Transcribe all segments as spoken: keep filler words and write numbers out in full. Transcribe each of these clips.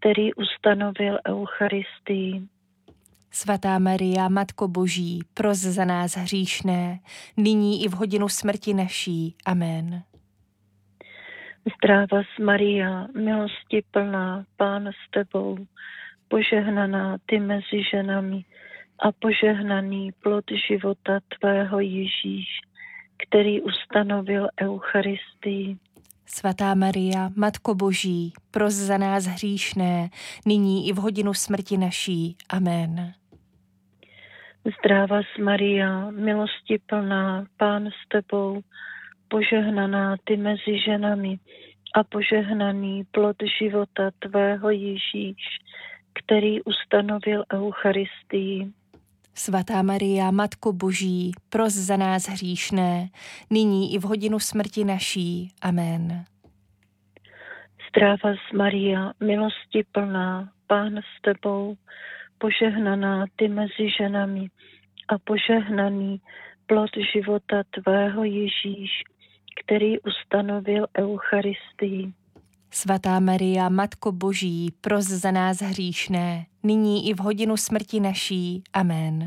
který ustanovil Eucharistii. Svatá Maria, Matko Boží, pros za nás hříšné, nyní i v hodinu smrti naší. Amen. Zdráva Maria, milosti plná, Pán s tebou, požehnaná ty mezi ženami a požehnaný plod života tvého Ježíš, který ustanovil Eucharistii. Svatá Maria, Matko Boží, pros za nás hříšné, nyní i v hodinu smrti naší. Amen. Zdráva Maria, milosti plná, Pán s tebou, požehnaná ty mezi ženami a požehnaný plod života tvého Ježíš, který ustanovil Eucharistii. Svatá Maria, Matko Boží, pros za nás hříšné, nyní i v hodinu smrti naší. Amen. Zdráva Maria, milosti plná, Pán s tebou, požehnaná ty mezi ženami a požehnaný plod života tvého Ježíš, který ustanovil Eucharistii. Svatá Maria, Matko Boží, pros za nás hříšné, nyní i v hodinu smrti naší. Amen.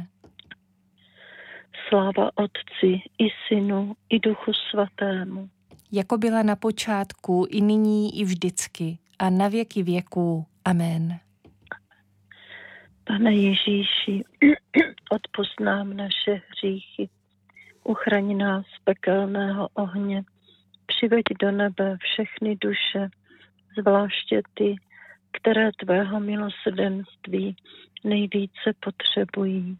Sláva Otci i Synu i Duchu Svatému. Jako byla na počátku, i nyní, i vždycky, a na věky věků. Amen. Pane Ježíši, odpusť nám naše hříchy, uchraň nás z pekelného ohně, přiveď do nebe všechny duše, zvláště ty, které tvého milosrdenství nejvíce potřebují.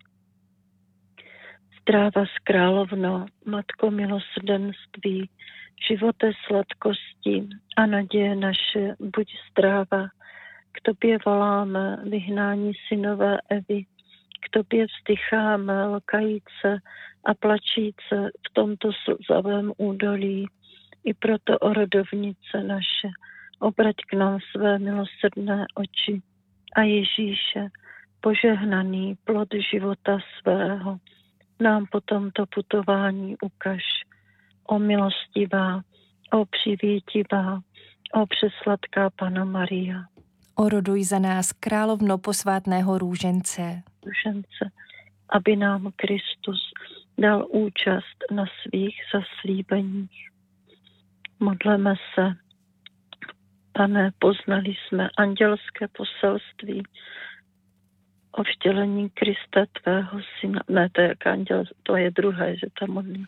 Zdráva z královno, Matko milosrdenství, živote sladkosti a naděje naše, buď zdráva. K tobě voláme, vyhnání synové Evy, k tobě vzdycháme, lkajíce a plačíce v tomto slzavém údolí. I proto, o rodovnice naše, obrať k nám své milosrdné oči a Ježíše, požehnaný plod života svého, nám po tomto putování ukaž. O milostivá, o přivětivá, o přesladká Panna Maria. Oroduj za nás, královno posvátného růžence. Růžence, aby nám Kristus dal účast na svých zaslíbeních. Modleme se. Pane, poznali jsme andělské poselství o vtělení Krista, tvého syna. Ne, to je jak anděl, to je druhé, že tam modlím.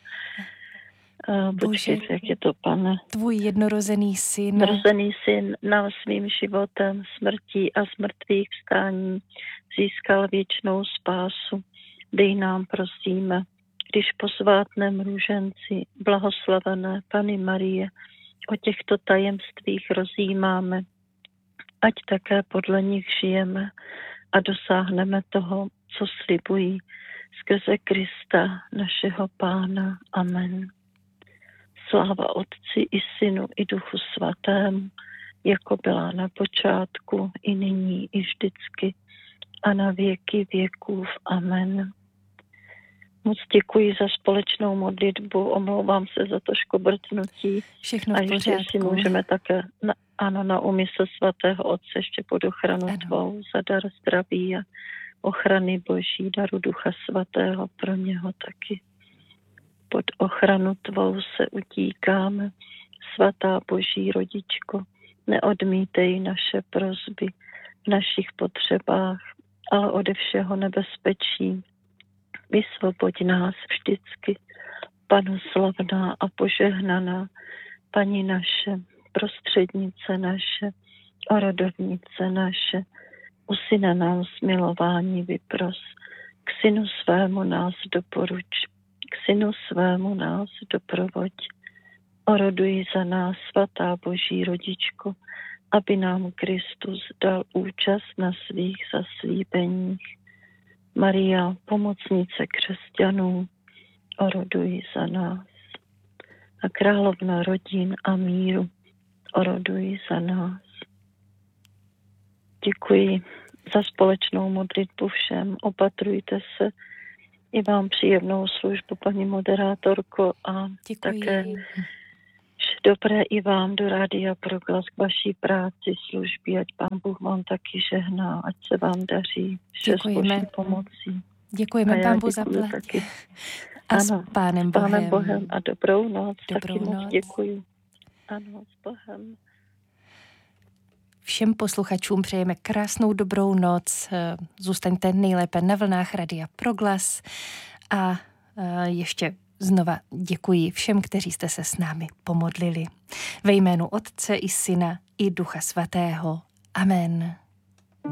Uh, Počkejte, jak je to, Pane. Tvůj jednorozený syn. Jednorozený syn nám svým životem, smrtí a smrtvých vstání získal věčnou spásu. Dej nám, prosíme, když po svátném růženci blahoslavené Panny Marie o těchto tajemstvích rozjímáme, ať také podle nich žijeme a dosáhneme toho, co slibují skrze Krista, našeho Pána. Amen. Sláva Otci i Synu i Duchu Svatému, jako byla na počátku, i nyní, i vždycky, a na věky věků. Amen. Moc děkuji za společnou modlitbu, omlouvám se za to škobrtnutí. Všechno v a ještě pořádku. si můžeme také, na, ano, na úmysl svatého Otce ještě pod ochranu Ano. tvou, za dar zdraví a ochrany Boží, daru Ducha Svatého, pro něho taky. Pod ochranu tvou se utíkáme, svatá Boží rodičko, neodmítej naše prosby v našich potřebách, ale ode všeho nebezpečí. Vysvoboď nás vždycky, Panu slavná a požehnaná, Paní naše, prostřednice naše, orodovnice naše, u syna nám smilování vypros, k synu svému nás doporuč, k synu svému nás doprovoď. Oroduj za nás, svatá Boží rodičko, aby nám Kristus dal účast na svých zaslíbeních. Maria, pomocnice křesťanů, oroduj za nás. A královna rodin a míru, oroduj za nás. Děkuji za společnou modlitbu všem. Opatrujte se. I vám příjemnou službu, paní moderátorko, a Děkuji. také dobré i vám do Rádia Proglas k vaší práci, službě, ať Pán Bůh vám taky žehná, ať se vám daří vše s Boží pomocí. Děkujeme, Pán Bůh zaplať. A ano, s Pánem s Pánem Bohem. Bohem a dobrou noc. Dobrou taky noc. moc děkuju. Ano, s Bohem. Všem posluchačům přejeme krásnou dobrou noc. Zůstaňte nejlépe na vlnách Rádia Proglas a ještě znova děkuji všem, kteří jste se s námi pomodlili. Ve jménu Otce i Syna i Ducha Svatého. Amen.